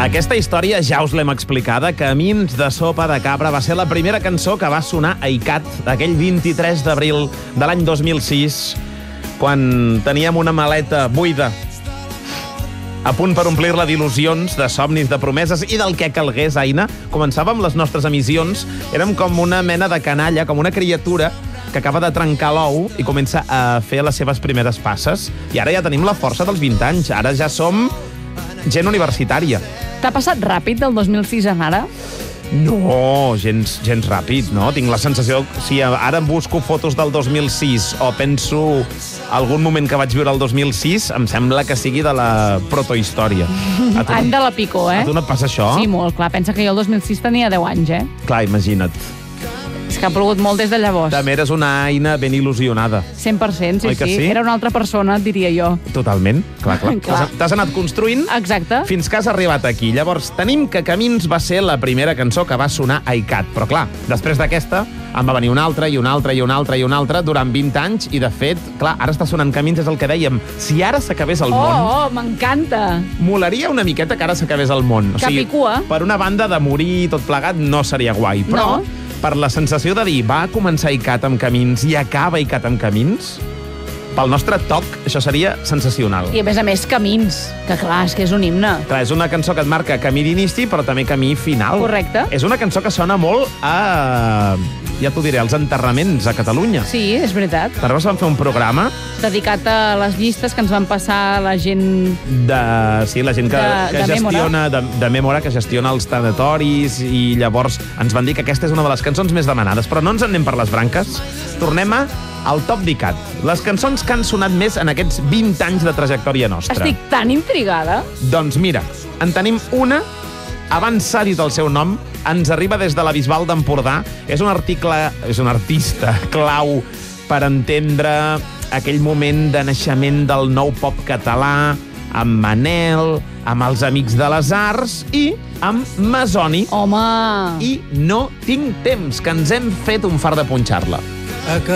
Aquesta història ja us l'hem explicada. Camins de sopa de cabra va ser la primera cançó que va sonar a ICAT aquell 23 d'abril de l'any 2006, quan teníem una maleta buida a punt per omplir-la d'il·lusions, de somnis, de promeses i del que calgués, Aina. Començàvem les nostres emissions, érem com una mena de canalla, com una criatura que acaba de trencar l'ou i comença a fer les seves primeres passes. I ara ja tenim la força dels 20 anys. Ara ja som gent universitària. T'ha passat ràpid del 2006 a ara? No, gens ràpid, no? Tinc la sensació... Si ara em busco fotos del 2006 o penso algun moment que vaig viure el 2006, em sembla que sigui de la protohistòria. Any de la pico, eh? A tu no et passa això? Sí, molt, clar. Pensa que jo el 2006 tenia 10 anys, eh? Clar, imagina't. És que ha plogut molt des de llavors. També eres una Aina ben il·lusionada. 100%, Oi que sí? Era una altra persona, et diria jo. Totalment, clar. Clar. T'has anat construint Exacte. fins que has arribat aquí. Llavors, tenim que Camins va ser la primera cançó que va sonar a ICAT. Però clar, després d'aquesta en va venir una altra, i una altra, i una altra, i una altra, durant 20 anys, i de fet, clar, ara està sonant Camins, és el que dèiem. Si ara s'acabés el món... Oh, m'encanta! Molaria una miqueta que ara s'acabés el món. Cap i cua. Per una banda, de morir tot plegat no seria guai, però per la sensació de dir va començar ICAT amb Camins i acaba ICAT amb Camins, pel nostre toc, això seria sensacional. I a més, Camins, que clar, és que és un himne. Clar, és una cançó que et marca camí d'inici, però també camí final. Correcte. És una cançó que sona molt a... ja t'ho diré, als enterraments a Catalunya. Sí, és veritat. Llavors vam fer un programa Dedicat a les llistes que ens van passar la gent... Sí, la gent que gestiona... De Mémora, que gestiona els tanatoris, i llavors ens van dir que aquesta és una de les cançons més demanades. Però no ens en anem per les branques. Tornem al top d'ICAT. Les cançons que han sonat més en aquests 20 anys de trajectòria nostra. Estic tan intrigada. Doncs mira, en tenim una. Abans s'ha dit el seu nom, ens arriba des de la Bisbal d'Empordà. És un artista clau per entendre aquell moment de naixement del nou pop català, amb Manel, amb els Amics de les Arts i amb Masoni. Home! I No tinc temps, que ens hem fet un fart de punxar-la.